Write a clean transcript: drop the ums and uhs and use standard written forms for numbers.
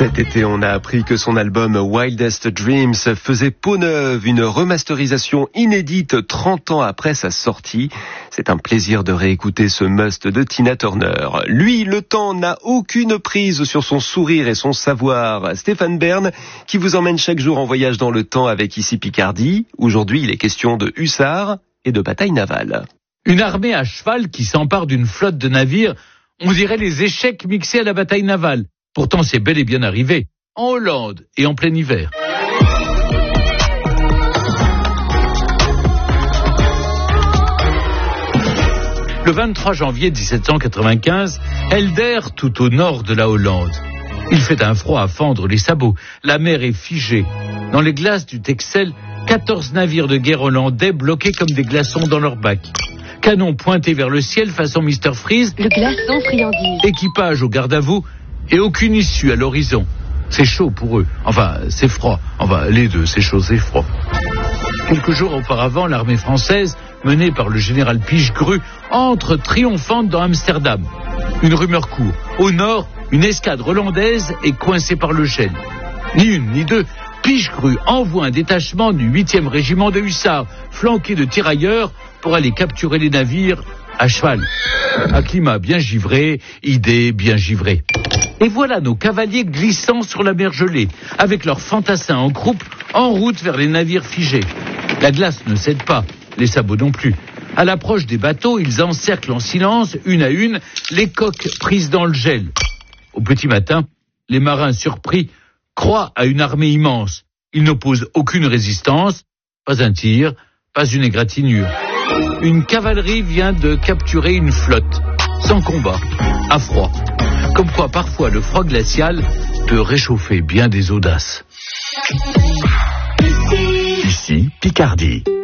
Cet été, on a appris que son album Wildest Dreams faisait peau neuve, une remasterisation inédite 30 ans après sa sortie. C'est un plaisir de réécouter ce must de Tina Turner. Lui, le temps n'a aucune prise sur son sourire et son savoir. Stéphane Bern, qui vous emmène chaque jour en voyage dans le temps avec Ici Picardie. Aujourd'hui, il est question de hussards et de bataille navale. Une armée à cheval qui s'empare d'une flotte de navires, on dirait les échecs mixés à la bataille navale. Pourtant, c'est bel et bien arrivé, en Hollande et en plein hiver. Le 23 janvier 1795, Helder, tout au nord de la Hollande. Il fait un froid à fendre les sabots, la mer est figée. Dans les glaces du Texel, 14 navires de guerre hollandais bloqués comme des glaçons dans leur bac. Canon pointé vers le ciel façon Mr. Freeze. Le glaçon friandise. Équipage au garde-à-vous et aucune issue à l'horizon. C'est chaud pour eux. Enfin, c'est froid. Enfin, les deux, c'est chaud, c'est froid. Quelques jours auparavant, l'armée française, menée par le général Pichegru, entre triomphante dans Amsterdam. Une rumeur court. Au nord, une escadre hollandaise est coincée par le gel. Ni une, ni deux, Pichegru envoie un détachement du 8e régiment de hussards, flanqué de tirailleurs, pour aller capturer les navires à cheval. Un climat bien givré, idées bien givrées. Et voilà nos cavaliers glissant sur la mer gelée, avec leurs fantassins en croupe, en route vers les navires figés. La glace ne cède pas, les sabots non plus. À l'approche des bateaux, ils encerclent en silence, une à une, les coques prises dans le gel. Au petit matin, les marins surpris croient à une armée immense. Ils n'opposent aucune résistance, pas un tir, pas une égratignure. Une cavalerie vient de capturer une flotte, sans combat, à froid. Comme quoi, parfois, le froid glacial peut réchauffer bien des audaces. Ici, Picardie.